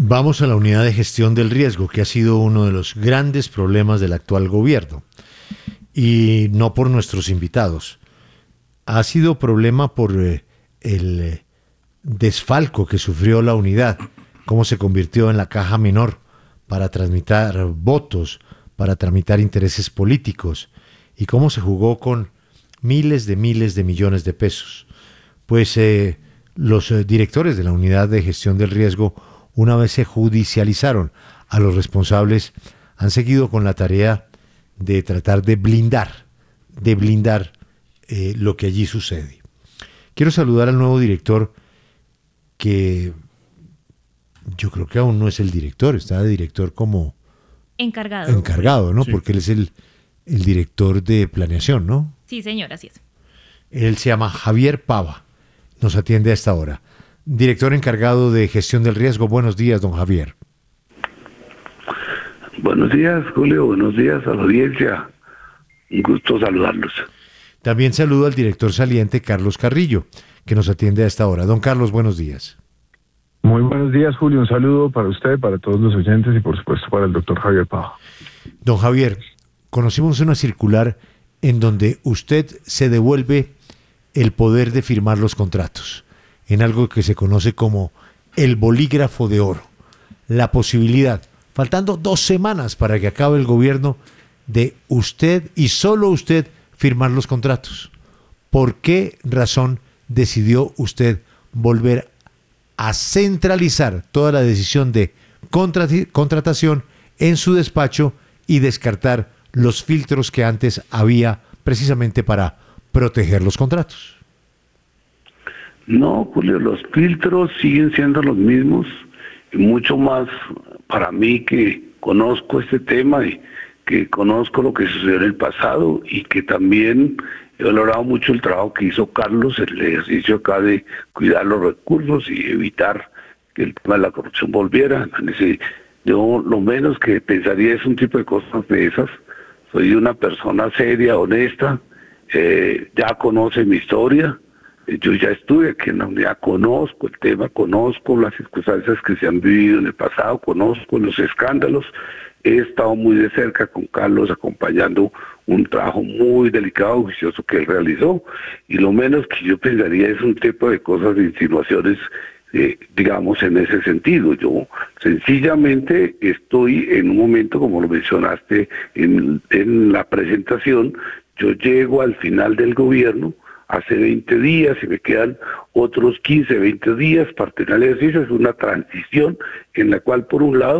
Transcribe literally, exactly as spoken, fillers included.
Vamos a la unidad de gestión del riesgo, que ha sido uno de los grandes problemas del actual gobierno. Y no por nuestros invitados. Ha sido problema por eh, el eh, desfalco que sufrió la unidad, cómo se convirtió en la caja menor para tramitar votos, para tramitar intereses políticos, y cómo se jugó con miles de miles de millones de pesos. Pues eh, los eh, directores de la unidad de gestión del riesgo, una vez se judicializaron a los responsables, han seguido con la tarea de tratar de blindar, de blindar eh, lo que allí sucede. Quiero saludar al nuevo director, que yo creo que aún no es el director, está de director como encargado. Encargado, ¿no? Sí. Porque él es el, el director de planeación, ¿no? Sí, señor, así es. Él se llama Javier Pava, nos atiende a esta hora. Director encargado de gestión del riesgo. Buenos días, don Javier. Buenos días, Julio. Buenos días a la audiencia. Un gusto saludarlos. También saludo al director saliente, Carlos Carrillo, que nos atiende a esta hora. Don Carlos, buenos días. Muy buenos días, Julio. Un saludo para usted, para todos los oyentes y, por supuesto, para el doctor Javier Pava. Don Javier, conocimos una circular en donde usted se devuelve el poder de firmar los contratos, en algo que se conoce como el bolígrafo de oro. La posibilidad, faltando dos semanas para que acabe el gobierno, de usted y solo usted firmar los contratos. ¿Por qué razón decidió usted volver a centralizar toda la decisión de contra- contratación en su despacho y descartar los filtros que antes había precisamente para proteger los contratos? No, Julio, los filtros siguen siendo los mismos y mucho más para mí, que conozco este tema y que conozco lo que sucedió en el pasado, y que también he valorado mucho el trabajo que hizo Carlos, el ejercicio acá de cuidar los recursos y evitar que el tema de la corrupción volviera. Yo lo menos que pensaría es un tipo de cosas de esas. Soy una persona seria, honesta, eh, ya conoce mi historia. Yo ya estuve aquí en la unidad, conozco el tema, conozco las circunstancias que se han vivido en el pasado, conozco los escándalos. He estado muy de cerca con Carlos acompañando un trabajo muy delicado, juicioso que él realizó, y lo menos que yo pensaría es un tipo de cosas, de insinuaciones, eh, digamos, en ese sentido. Yo sencillamente estoy en un momento, como lo mencionaste en, en la presentación, yo llego al final del gobierno hace veinte días y me quedan otros quince, veinte días para terminar el ejercicio. Es una transición en la cual, por un lado,